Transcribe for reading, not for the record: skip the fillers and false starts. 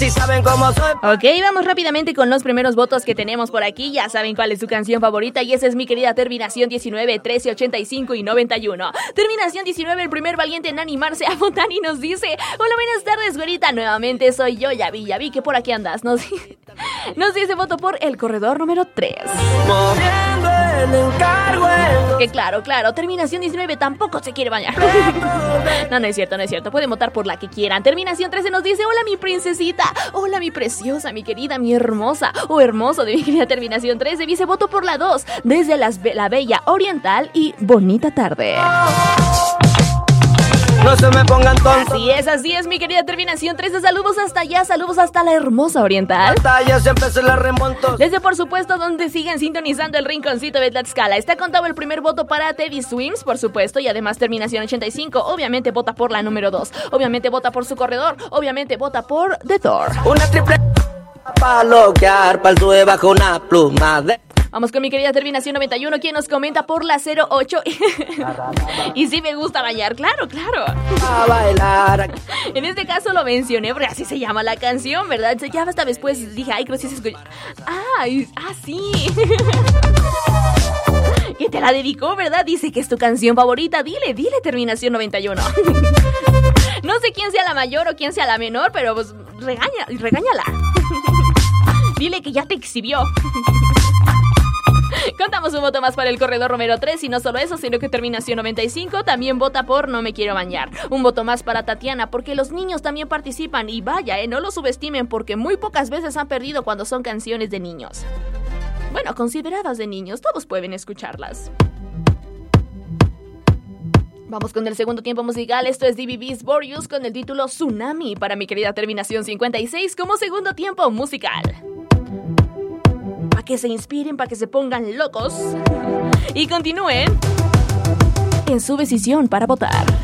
Si saben cómo soy. Ok, vamos rápidamente con los primeros votos que tenemos por aquí. Ya saben cuál es su canción favorita y esa es mi querida terminación 19, 13, 85 y 91. Terminación 19, el primer valiente en animarse a votar y nos dice: hola, buenas tardes, güerita, nuevamente soy yo, ya vi que por aquí andas. Nos dice voto por el corredor número 3. Moviendo el encargo. Que claro, terminación 19 tampoco se quiere bañar. No es cierto, pueden votar por la que quieran. Terminación 13 nos dice: hola mi princesita, hola mi preciosa, mi querida, mi hermosa o hermoso de mi querida terminación 13. Dice voto por la 2, desde la bella oriental y bonita tarde. No se me pongan tontos. Así es, mi querida terminación 13. Saludos hasta allá, saludos hasta la hermosa oriental. Ya siempre se la remonto. Desde, por supuesto, donde siguen sintonizando el rinconcito de Tlaxcala. Está contado el primer voto para Teddy Swims, por supuesto, y además terminación 85. Obviamente vota por la número 2. Obviamente vota por su corredor. Obviamente vota por The Door. Una triple para loquear, para el sube bajo una pluma de... Vamos con mi querida terminación 91, quien nos comenta por la 08. Y sí me gusta bañar, claro. A bailar. En este caso lo mencioné porque así se llama la canción, ¿verdad? Ya hasta después dije, ay, creo que sí se escucha. Sí. Que te la dedicó, ¿verdad? Dice que es tu canción favorita. Dile, terminación 91. No sé quién sea la mayor o quién sea la menor, pero pues regáñala. Dile que ya te exhibió. Contamos un voto más para el corredor número 3 y no solo eso, sino que terminación 95 también vota por No me quiero bañar. Un voto más para Tatiana porque los niños también participan y vaya, no lo subestimen porque muy pocas veces han perdido cuando son canciones de niños. Bueno, consideradas de niños, todos pueden escucharlas. Vamos con el segundo tiempo musical, esto es DBB's Boreus con el título Tsunami para mi querida terminación 56 como segundo tiempo musical. Para que se inspiren, para que se pongan locos y continúen en su decisión para votar.